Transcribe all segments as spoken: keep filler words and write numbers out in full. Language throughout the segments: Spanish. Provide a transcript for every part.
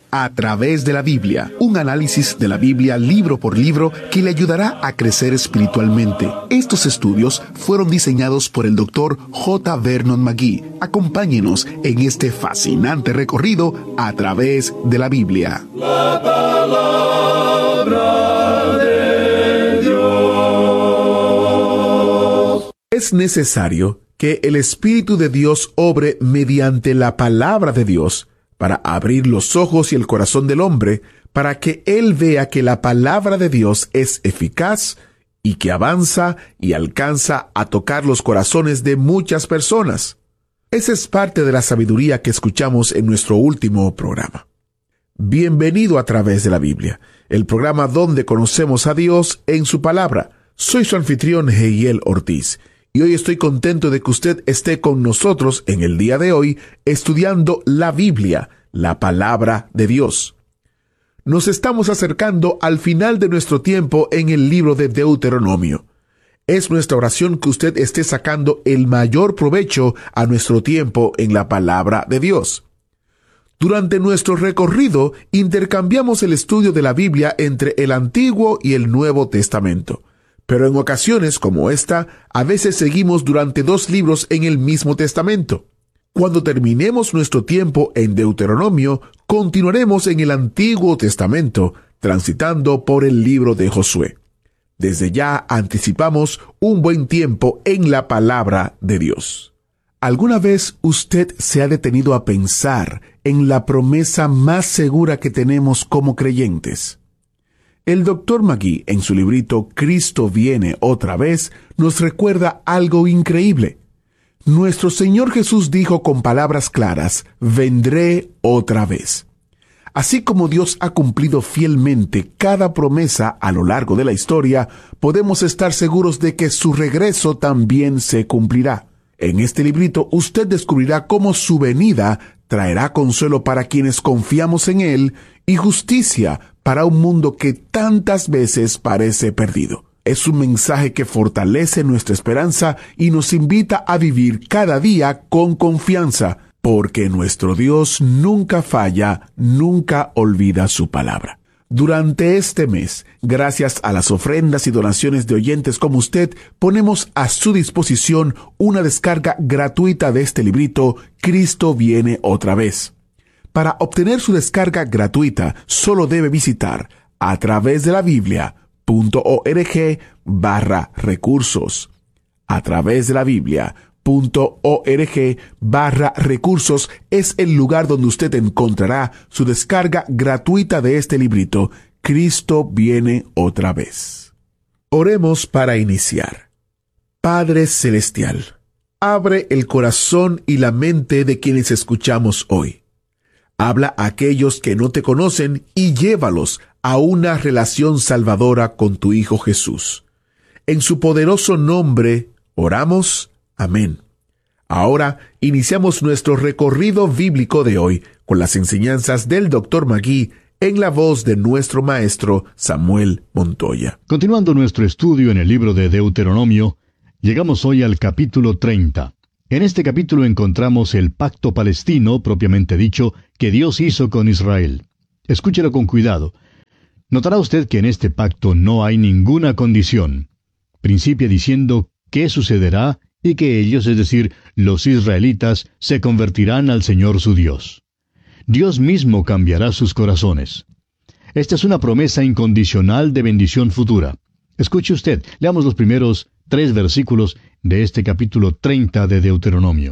A través de la Biblia, un análisis de la Biblia libro por libro que le ayudará a crecer espiritualmente. Estos estudios fueron diseñados por el doctor J. Vernon McGee. Acompáñenos en este fascinante recorrido a través de la Biblia. La palabra de Dios. Es necesario que el Espíritu de Dios obre mediante la palabra de Dios para abrir los ojos y el corazón del hombre, para que él vea que la palabra de Dios es eficaz y que avanza y alcanza a tocar los corazones de muchas personas. Esa es parte de la sabiduría que escuchamos en nuestro último programa. Bienvenido a través de la Biblia, el programa donde conocemos a Dios en su palabra. Soy su anfitrión, Heiel Ortiz, y hoy estoy contento de que usted esté con nosotros en el día de hoy estudiando la Biblia, la palabra de Dios. Nos estamos acercando al final de nuestro tiempo en el libro de Deuteronomio. Es nuestra oración que usted esté sacando el mayor provecho a nuestro tiempo en la palabra de Dios. Durante nuestro recorrido, intercambiamos el estudio de la Biblia entre el Antiguo y el Nuevo Testamento. Pero en ocasiones como esta, a veces seguimos durante dos libros en el mismo testamento. Cuando terminemos nuestro tiempo en Deuteronomio, continuaremos en el Antiguo Testamento, transitando por el libro de Josué. Desde ya anticipamos un buen tiempo en la palabra de Dios. ¿Alguna vez usted se ha detenido a pensar en la promesa más segura que tenemos como creyentes? El doctor McGee, en su librito Cristo viene otra vez, nos recuerda algo increíble. Nuestro Señor Jesús dijo con palabras claras, vendré otra vez. Así como Dios ha cumplido fielmente cada promesa a lo largo de la historia, podemos estar seguros de que su regreso también se cumplirá. En este librito usted descubrirá cómo su venida traerá consuelo para quienes confiamos en Él y justicia para un mundo que tantas veces parece perdido. Es un mensaje que fortalece nuestra esperanza y nos invita a vivir cada día con confianza, porque nuestro Dios nunca falla, nunca olvida su palabra. Durante este mes, gracias a las ofrendas y donaciones de oyentes como usted, ponemos a su disposición una descarga gratuita de este librito, Cristo viene otra vez. Para obtener su descarga gratuita, solo debe visitar a través de la Biblia.org barra recursos. A través de la Biblia.org barra recursos es el lugar donde usted encontrará su descarga gratuita de este librito, Cristo viene otra vez. Oremos para iniciar. Padre Celestial, abre el corazón y la mente de quienes escuchamos hoy. Habla a aquellos que no te conocen y llévalos a una relación salvadora con tu Hijo Jesús. En su poderoso nombre oramos. Amén. Ahora iniciamos nuestro recorrido bíblico de hoy con las enseñanzas del doctor McGee en la voz de nuestro maestro Samuel Montoya. Continuando nuestro estudio en el libro de Deuteronomio, llegamos hoy al capítulo treinta. En este capítulo encontramos el pacto palestino, propiamente dicho, que Dios hizo con Israel. Escúchelo con cuidado. Notará usted que en este pacto no hay ninguna condición. Principia diciendo qué sucederá y que ellos, es decir, los israelitas, se convertirán al Señor su Dios. Dios mismo cambiará sus corazones. Esta es una promesa incondicional de bendición futura. Escuche usted, leamos los primeros tres versículos de este capítulo treinta de Deuteronomio.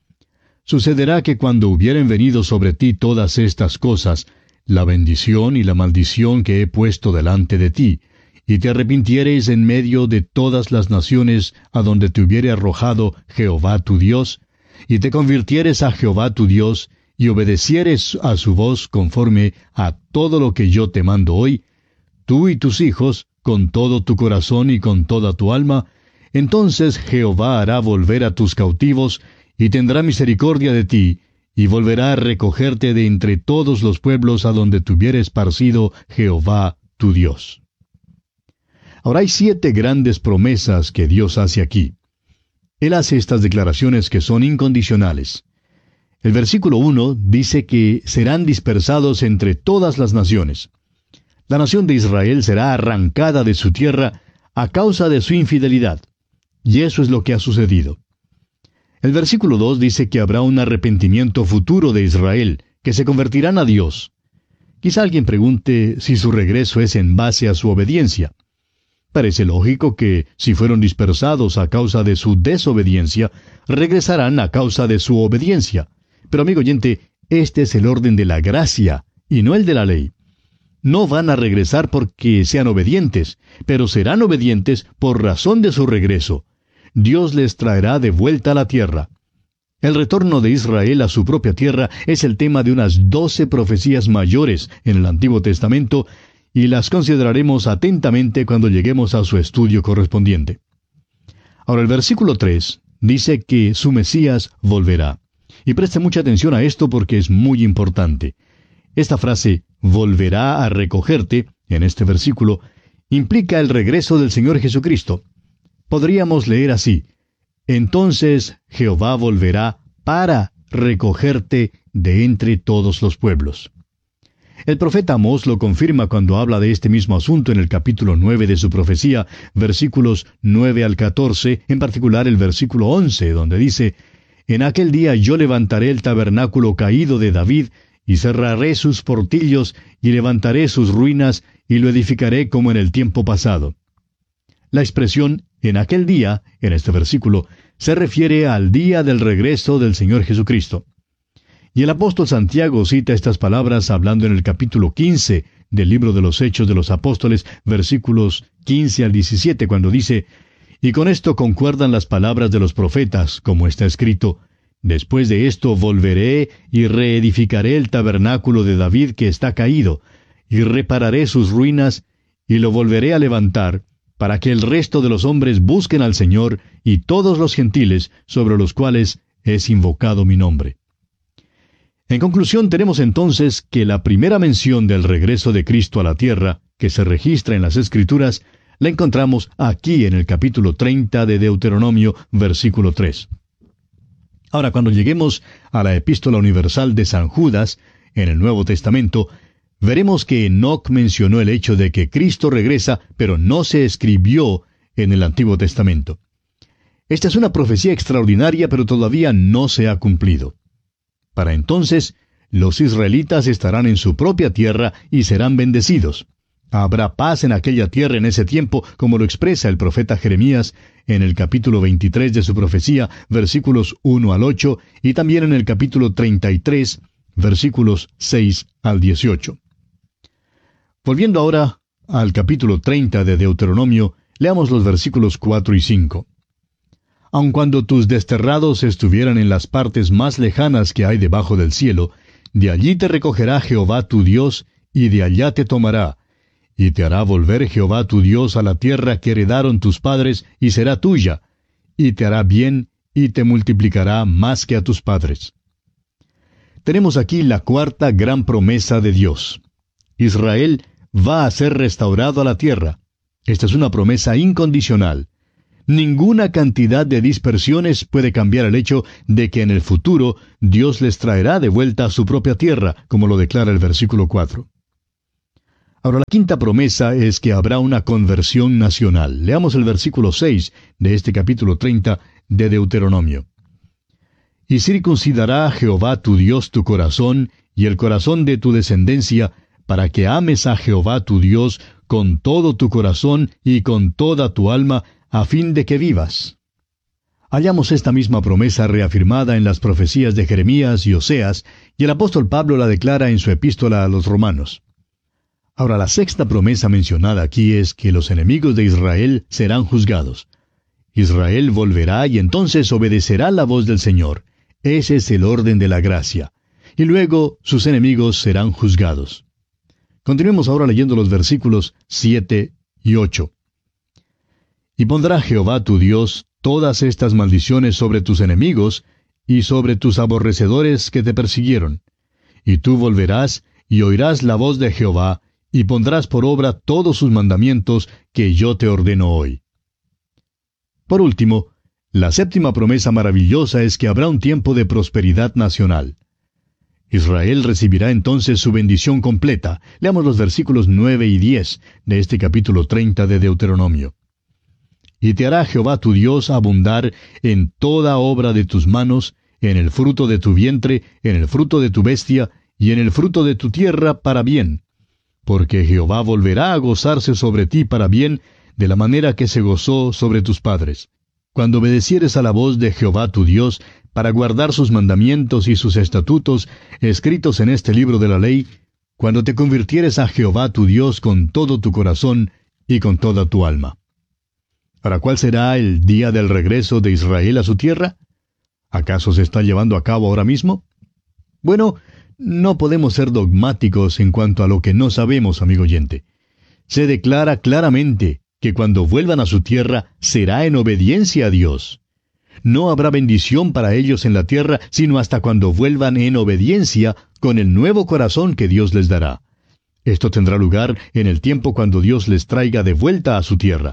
Sucederá que cuando hubieren venido sobre ti todas estas cosas, la bendición y la maldición que he puesto delante de ti, y te arrepintiereis en medio de todas las naciones a donde te hubiere arrojado Jehová tu Dios, y te convirtieres a Jehová tu Dios, y obedecieres a su voz conforme a todo lo que yo te mando hoy, tú y tus hijos, con todo tu corazón y con toda tu alma, entonces Jehová hará volver a tus cautivos, y tendrá misericordia de ti, y volverá a recogerte de entre todos los pueblos a donde te hubiere esparcido Jehová tu Dios. Ahora hay siete grandes promesas que Dios hace aquí. Él hace estas declaraciones que son incondicionales. El versículo uno dice que serán dispersados entre todas las naciones. La nación de Israel será arrancada de su tierra a causa de su infidelidad. Y eso es lo que ha sucedido. El versículo dos dice que habrá un arrepentimiento futuro de Israel, que se convertirán a Dios. Quizá alguien pregunte si su regreso es en base a su obediencia. Parece lógico que, si fueron dispersados a causa de su desobediencia, regresarán a causa de su obediencia. Pero amigo oyente, este es el orden de la gracia, y no el de la ley. No van a regresar porque sean obedientes, pero serán obedientes por razón de su regreso. Dios les traerá de vuelta a la tierra. El retorno de Israel a su propia tierra es el tema de unas doce profecías mayores en el Antiguo Testamento, y las consideraremos atentamente cuando lleguemos a su estudio correspondiente. Ahora el versículo tres dice que su Mesías volverá. Y preste mucha atención a esto porque es muy importante. Esta frase, volverá a recogerte, en este versículo, implica el regreso del Señor Jesucristo. Podríamos leer así: entonces Jehová volverá para recogerte de entre todos los pueblos. El profeta Amós lo confirma cuando habla de este mismo asunto en el capítulo nueve de su profecía, versículos nueve al catorce, en particular el versículo once, donde dice: en aquel día yo levantaré el tabernáculo caído de David, y cerraré sus portillos, y levantaré sus ruinas, y lo edificaré como en el tiempo pasado. La expresión en aquel día, en este versículo, se refiere al día del regreso del Señor Jesucristo. Y el apóstol Santiago cita estas palabras hablando en el capítulo quince del libro de los Hechos de los Apóstoles, versículos quince al diecisiete, cuando dice: y con esto concuerdan las palabras de los profetas, como está escrito: después de esto volveré y reedificaré el tabernáculo de David que está caído, y repararé sus ruinas, y lo volveré a levantar, para que el resto de los hombres busquen al Señor, y todos los gentiles sobre los cuales es invocado mi nombre. En conclusión, tenemos entonces que la primera mención del regreso de Cristo a la tierra, que se registra en las Escrituras, la encontramos aquí en el capítulo treinta de Deuteronomio, versículo tres. Ahora, cuando lleguemos a la Epístola Universal de San Judas, en el Nuevo Testamento, veremos que Enoc mencionó el hecho de que Cristo regresa, pero no se escribió en el Antiguo Testamento. Esta es una profecía extraordinaria, pero todavía no se ha cumplido. Para entonces, los israelitas estarán en su propia tierra y serán bendecidos. Habrá paz en aquella tierra en ese tiempo, como lo expresa el profeta Jeremías en el capítulo veintitrés de su profecía, versículos uno al ocho, y también en el capítulo treinta y tres, versículos seis al dieciocho. Volviendo ahora al capítulo treinta de Deuteronomio, leamos los versículos cuatro y cinco. Aun cuando tus desterrados estuvieran en las partes más lejanas que hay debajo del cielo, de allí te recogerá Jehová tu Dios, y de allá te tomará, y te hará volver Jehová tu Dios a la tierra que heredaron tus padres, y será tuya, y te hará bien, y te multiplicará más que a tus padres. Tenemos aquí la cuarta gran promesa de Dios. Israel va a ser restaurado a la tierra. Esta es una promesa incondicional. Ninguna cantidad de dispersiones puede cambiar el hecho de que en el futuro Dios les traerá de vuelta a su propia tierra, como lo declara el versículo cuatro. Ahora, la quinta promesa es que habrá una conversión nacional. Leamos el versículo seis de este capítulo treinta de Deuteronomio. Y circuncidará Jehová tu Dios tu corazón y el corazón de tu descendencia, para que ames a Jehová tu Dios con todo tu corazón y con toda tu alma, a fin de que vivas. Hallamos esta misma promesa reafirmada en las profecías de Jeremías y Oseas, y el apóstol Pablo la declara en su epístola a los Romanos. Ahora, la sexta promesa mencionada aquí es que los enemigos de Israel serán juzgados. Israel volverá y entonces obedecerá la voz del Señor. Ese es el orden de la gracia. Y luego sus enemigos serán juzgados. Continuemos ahora leyendo los versículos siete y ocho. Y pondrá Jehová tu Dios todas estas maldiciones sobre tus enemigos y sobre tus aborrecedores que te persiguieron. Y tú volverás y oirás la voz de Jehová, y pondrás por obra todos sus mandamientos que yo te ordeno hoy. Por último, La séptima promesa maravillosa es que habrá un tiempo de prosperidad nacional. Israel recibirá entonces su bendición completa. Leamos los versículos nueve y diez de este capítulo treinta de Deuteronomio. Y te hará Jehová tu Dios abundar en toda obra de tus manos, en el fruto de tu vientre, en el fruto de tu bestia, y en el fruto de tu tierra para bien. Porque Jehová volverá a gozarse sobre ti para bien, de la manera que se gozó sobre tus padres. Cuando obedecieres a la voz de Jehová tu Dios, para guardar sus mandamientos y sus estatutos, escritos en este libro de la ley, cuando te convirtieres a Jehová tu Dios con todo tu corazón y con toda tu alma. ¿Para cuál será el día del regreso de Israel a su tierra? ¿Acaso se está llevando a cabo ahora mismo? Bueno, no podemos ser dogmáticos en cuanto a lo que no sabemos, amigo oyente. Se declara claramente que cuando vuelvan a su tierra será en obediencia a Dios. No habrá bendición para ellos en la tierra, sino hasta cuando vuelvan en obediencia con el nuevo corazón que Dios les dará. Esto tendrá lugar en el tiempo cuando Dios les traiga de vuelta a su tierra.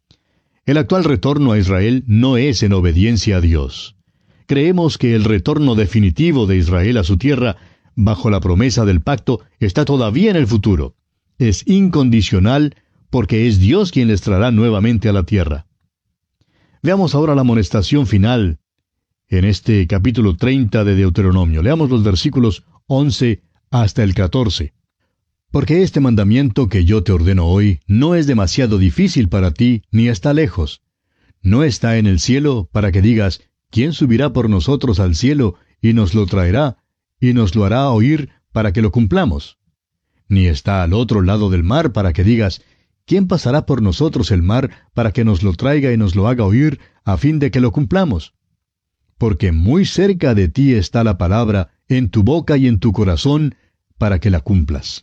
El actual retorno a Israel no es en obediencia a Dios. Creemos que el retorno definitivo de Israel a su tierra, bajo la promesa del pacto, está todavía en el futuro. Es incondicional porque es Dios quien les traerá nuevamente a la tierra. Veamos ahora la amonestación final en este capítulo treinta de Deuteronomio. Leamos los versículos once hasta el catorce. Porque este mandamiento que yo te ordeno hoy no es demasiado difícil para ti, ni está lejos. No está en el cielo para que digas, ¿quién subirá por nosotros al cielo y nos lo traerá, y nos lo hará oír para que lo cumplamos? Ni está al otro lado del mar para que digas, ¿quién pasará por nosotros el mar para que nos lo traiga y nos lo haga oír, a fin de que lo cumplamos? Porque muy cerca de ti está la palabra, en tu boca y en tu corazón, para que la cumplas.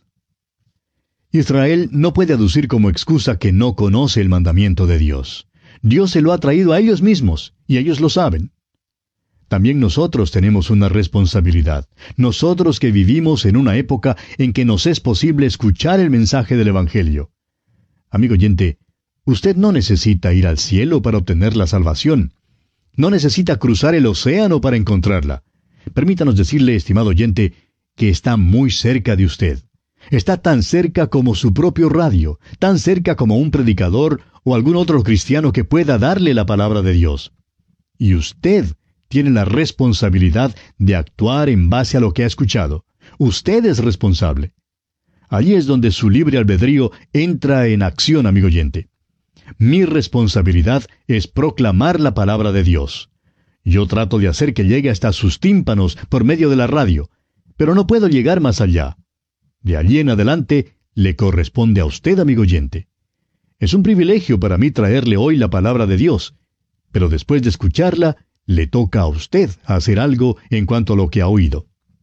Israel no puede aducir como excusa que no conoce el mandamiento de Dios. Dios se lo ha traído a ellos mismos, y ellos lo saben. También nosotros tenemos una responsabilidad. Nosotros que vivimos en una época en que nos es posible escuchar el mensaje del Evangelio. Amigo oyente, usted no necesita ir al cielo para obtener la salvación. No necesita cruzar el océano para encontrarla. Permítanos decirle, estimado oyente, que está muy cerca de usted. Está tan cerca como su propio radio, tan cerca como un predicador o algún otro cristiano que pueda darle la palabra de Dios. Y usted tiene la responsabilidad de actuar en base a lo que ha escuchado. Usted es responsable. Allí es donde su libre albedrío entra en acción, amigo oyente. Mi responsabilidad es proclamar la palabra de Dios. Yo trato de hacer que llegue hasta sus tímpanos por medio de la radio, pero no puedo llegar más allá. De allí en adelante, le corresponde a usted, amigo oyente. Es un privilegio para mí traerle hoy la palabra de Dios, pero después de escucharla, le toca a usted hacer algo en cuanto a lo que ha oído.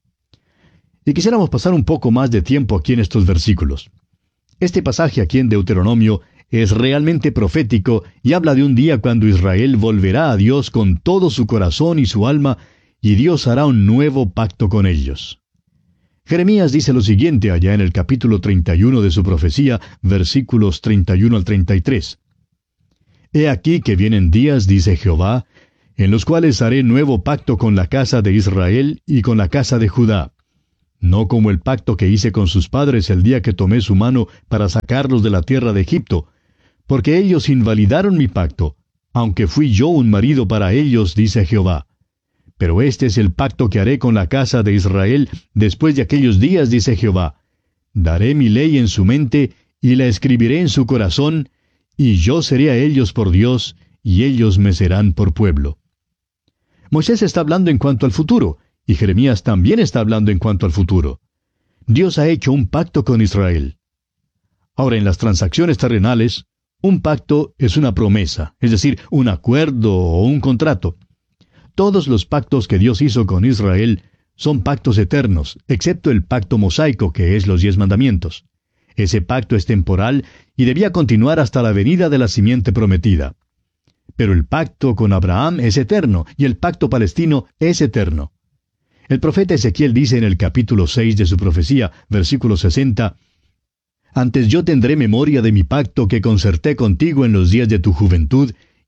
Y quisiéramos pasar un poco más de tiempo aquí en estos versículos. Este pasaje aquí en Deuteronomio es realmente profético y habla de un día cuando Israel volverá a Dios con todo su corazón y su alma, y Dios hará un nuevo pacto con ellos. Jeremías dice lo siguiente allá en el capítulo treinta y uno de su profecía, versículos treinta y uno al treinta y tres. He aquí que vienen días, dice Jehová, en los cuales haré nuevo pacto con la casa de Israel y con la casa de Judá. No como el pacto que hice con sus padres el día que tomé su mano para sacarlos de la tierra de Egipto, porque ellos invalidaron mi pacto, aunque fui yo un marido para ellos, dice Jehová. Pero este es el pacto que haré con la casa de Israel después de aquellos días, dice Jehová. Daré mi ley en su mente y la escribiré en su corazón, y yo seré a ellos por Dios, y ellos me serán por pueblo. Moisés está hablando en cuanto al futuro, y Jeremías también está hablando en cuanto al futuro. Dios ha hecho un pacto con Israel. Ahora, en las transacciones terrenales, un pacto es una promesa, es decir, un acuerdo o un contrato. Todos los pactos que Dios hizo con Israel son pactos eternos, excepto el pacto mosaico, que es los diez mandamientos. Ese pacto es temporal y debía continuar hasta la venida de la simiente prometida. Pero el pacto con Abraham es eterno, y el pacto palestino es eterno. El profeta Ezequiel dice en el capítulo seis de su profecía, versículo sesenta, «Antes yo tendré memoria de mi pacto que concerté contigo en los días de tu juventud,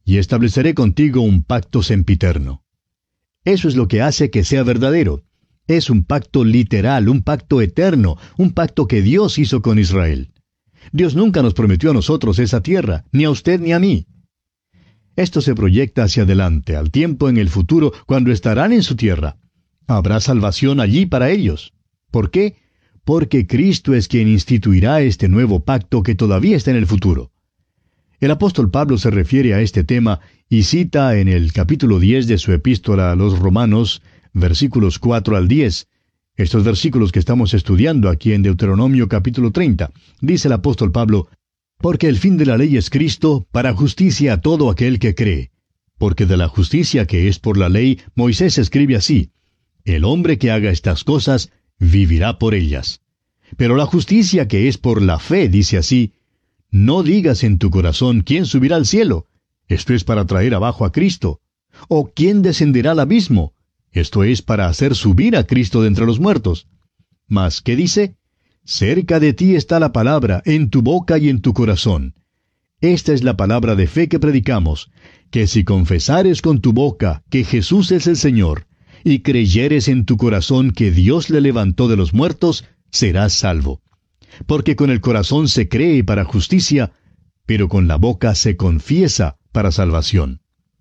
y estableceré contigo un pacto sempiterno. Eso es lo que hace que sea verdadero. Es un pacto literal, un pacto eterno, un pacto que Dios hizo con Israel. Dios nunca nos prometió a nosotros esa tierra, ni a usted ni a mí. Esto se proyecta hacia adelante, al tiempo en el futuro, cuando estarán en su tierra. Habrá salvación allí para ellos. ¿Por qué? Porque Cristo es quien instituirá este nuevo pacto que todavía está en el futuro. El apóstol Pablo se refiere a este tema y cita en el capítulo diez de su epístola a los Romanos, versículos cuatro al diez, estos versículos que estamos estudiando aquí en Deuteronomio capítulo treinta. Dice el apóstol Pablo: «Porque el fin de la ley es Cristo, para justicia a todo aquel que cree. Porque de la justicia que es por la ley, Moisés escribe así: El hombre que haga estas cosas, vivirá por ellas. Pero la justicia que es por la fe dice así: No digas en tu corazón quién subirá al cielo. Esto es para traer abajo a Cristo. O quién descenderá al abismo. Esto es para hacer subir a Cristo de entre los muertos. Mas, ¿qué dice? Cerca de ti está la palabra, en tu boca y en tu corazón. Esta es la palabra de fe que predicamos, que si confesares con tu boca que Jesús es el Señor, y creyeres en tu corazón que Dios le levantó de los muertos, serás salvo. Porque con el corazón se cree para justicia, pero con la boca se confiesa para salvación».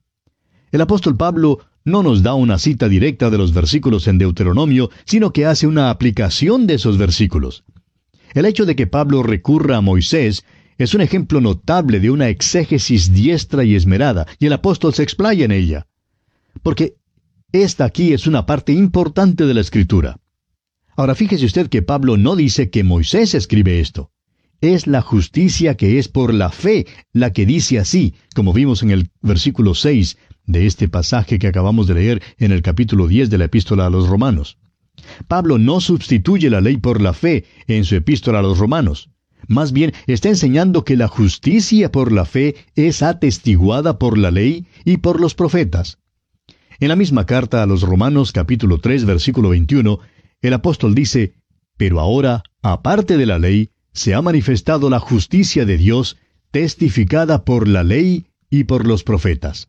El apóstol Pablo no nos da una cita directa de los versículos en Deuteronomio, sino que hace una aplicación de esos versículos. El hecho de que Pablo recurra a Moisés es un ejemplo notable de una exégesis diestra y esmerada, y el apóstol se explaya en ella. Porque esta aquí es una parte importante de la Escritura. Ahora fíjese usted que Pablo no dice que Moisés escribe esto. Es la justicia que es por la fe la que dice así, como vimos en el versículo seis de este pasaje que acabamos de leer en el capítulo diez de la epístola a los Romanos. Pablo no sustituye la ley por la fe en su epístola a los Romanos. Más bien está enseñando que la justicia por la fe es atestiguada por la ley y por los profetas. En la misma carta a los Romanos capítulo tres versículo veintiuno, el apóstol dice: «Pero ahora, aparte de la ley, se ha manifestado la justicia de Dios, testificada por la ley y por los profetas».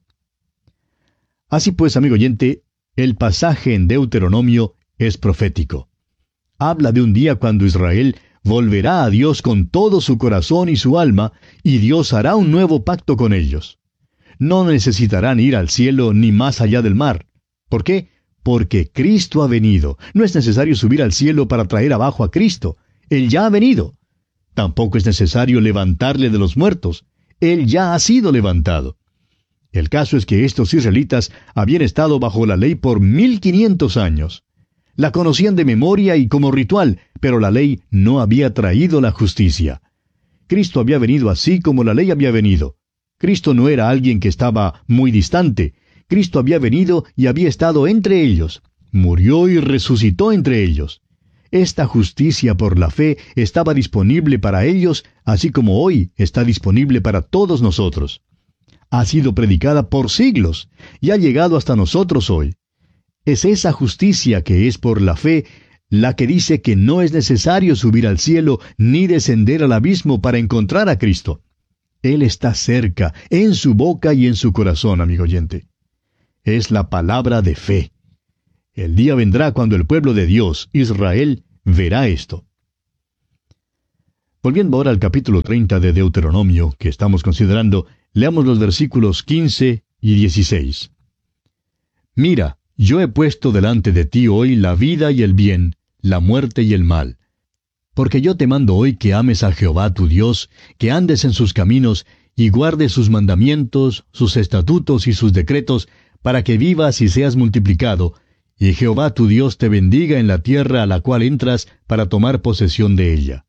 Así pues, amigo oyente, el pasaje en Deuteronomio es profético. Habla de un día cuando Israel volverá a Dios con todo su corazón y su alma, y Dios hará un nuevo pacto con ellos. No necesitarán ir al cielo ni más allá del mar. ¿Por qué? Porque Cristo ha venido. No es necesario subir al cielo para traer abajo a Cristo. Él ya ha venido. Tampoco es necesario levantarle de los muertos. Él ya ha sido levantado. El caso es que estos israelitas habían estado bajo la ley por mil quinientos años. La conocían de memoria y como ritual, pero la ley no había traído la justicia. Cristo había venido así como la ley había venido. Cristo no era alguien que estaba muy distante. Cristo había venido y había estado entre ellos. Murió y resucitó entre ellos. Esta justicia por la fe estaba disponible para ellos, así como hoy está disponible para todos nosotros. Ha sido predicada por siglos y ha llegado hasta nosotros hoy. Es esa justicia que es por la fe la que dice que no es necesario subir al cielo ni descender al abismo para encontrar a Cristo. Él está cerca, en su boca y en su corazón, amigo oyente. Es la palabra de fe. El día vendrá cuando el pueblo de Dios, Israel, verá esto. Volviendo ahora al capítulo treinta de Deuteronomio, que estamos considerando, leamos los versículos quince y dieciséis. «Mira, yo he puesto delante de ti hoy la vida y el bien, la muerte y el mal. Porque yo te mando hoy que ames a Jehová tu Dios, que andes en sus caminos, y guardes sus mandamientos, sus estatutos y sus decretos, para que vivas y seas multiplicado, y Jehová tu Dios te bendiga en la tierra a la cual entras para tomar posesión de ella».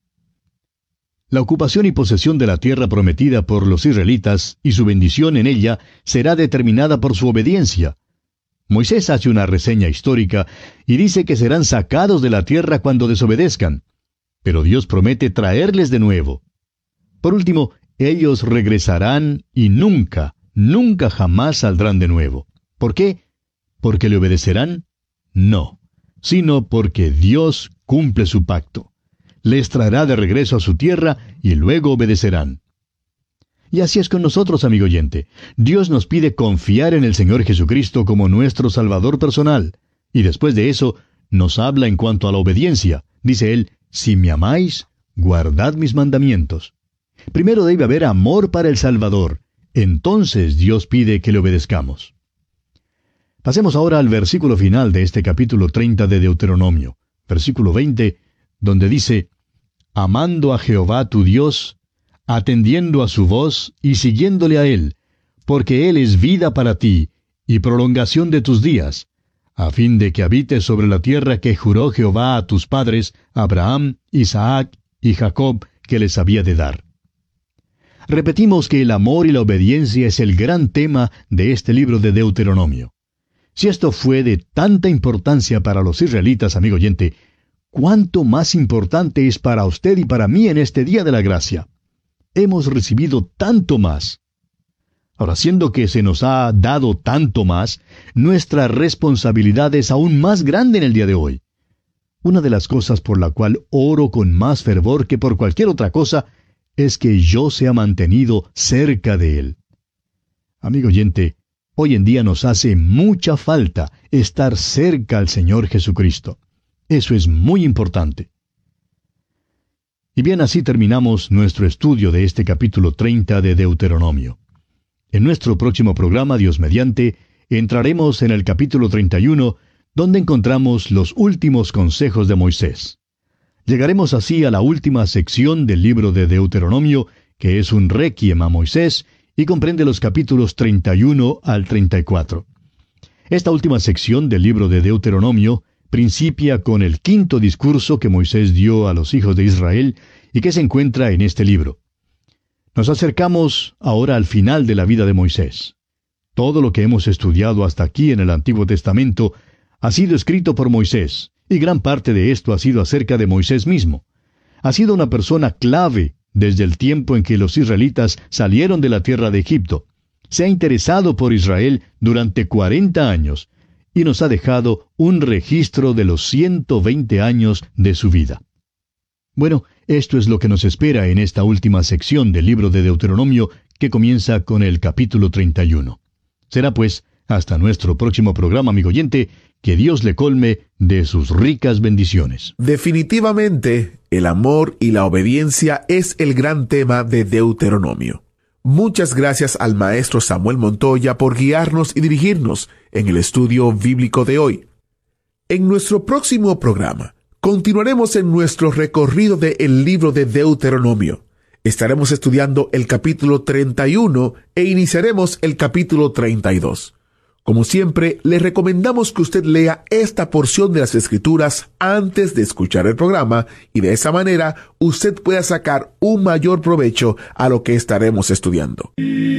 La ocupación y posesión de la tierra prometida por los israelitas y su bendición en ella será determinada por su obediencia. Moisés hace una reseña histórica y dice que serán sacados de la tierra cuando desobedezcan, pero Dios promete traerles de nuevo. Por último, ellos regresarán y nunca, nunca jamás saldrán de nuevo. ¿Por qué? ¿Porque le obedecerán? No, sino porque Dios cumple su pacto. Les traerá de regreso a su tierra y luego obedecerán. Y así es con nosotros, amigo oyente. Dios nos pide confiar en el Señor Jesucristo como nuestro Salvador personal. Y después de eso, nos habla en cuanto a la obediencia. Dice Él, si me amáis, guardad mis mandamientos. Primero debe haber amor para el Salvador. Entonces Dios pide que le obedezcamos. Pasemos ahora al versículo final de este capítulo treinta de Deuteronomio, versículo veinte, donde dice, amando a Jehová tu Dios, atendiendo a su voz y siguiéndole a Él, porque Él es vida para ti y prolongación de tus días, a fin de que habites sobre la tierra que juró Jehová a tus padres, Abraham, Isaac y Jacob, que les había de dar. Repetimos que el amor y la obediencia es el gran tema de este libro de Deuteronomio. Si esto fue de tanta importancia para los israelitas, amigo oyente, ¿cuánto más importante es para usted y para mí en este día de la gracia? Hemos recibido tanto más. Ahora, siendo que se nos ha dado tanto más, nuestra responsabilidad es aún más grande en el día de hoy. Una de las cosas por la cual oro con más fervor que por cualquier otra cosa es que yo sea mantenido cerca de Él. Amigo oyente, hoy en día nos hace mucha falta estar cerca al Señor Jesucristo. Eso es muy importante. Y bien, así terminamos nuestro estudio de este capítulo treinta de Deuteronomio. En nuestro próximo programa, Dios mediante, entraremos en el capítulo treinta y uno, donde encontramos los últimos consejos de Moisés. Llegaremos así a la última sección del libro de Deuteronomio, que es un requiem a Moisés, y comprende los capítulos treinta y uno al treinta y cuatro. Esta última sección del libro de Deuteronomio principia con el quinto discurso que Moisés dio a los hijos de Israel y que se encuentra en este libro. Nos acercamos ahora al final de la vida de Moisés. Todo lo que hemos estudiado hasta aquí en el Antiguo Testamento ha sido escrito por Moisés, y gran parte de esto ha sido acerca de Moisés mismo. Ha sido una persona clave desde el tiempo en que los israelitas salieron de la tierra de Egipto. Se ha interesado por Israel durante cuarenta años, y nos ha dejado un registro de los ciento veinte años de su vida. Bueno, esto es lo que nos espera en esta última sección del libro de Deuteronomio, que comienza con el capítulo treinta y uno. Será pues, hasta nuestro próximo programa, amigo oyente, que Dios le colme de sus ricas bendiciones. Definitivamente, el amor y la obediencia es el gran tema de Deuteronomio. Muchas gracias al maestro Samuel Montoya por guiarnos y dirigirnos en el estudio bíblico de hoy. En nuestro próximo programa, continuaremos en nuestro recorrido del libro de Deuteronomio. Estaremos estudiando el capítulo treinta y uno e iniciaremos el capítulo treinta y dos. Como siempre, le recomendamos que usted lea esta porción de las Escrituras antes de escuchar el programa y de esa manera usted pueda sacar un mayor provecho a lo que estaremos estudiando.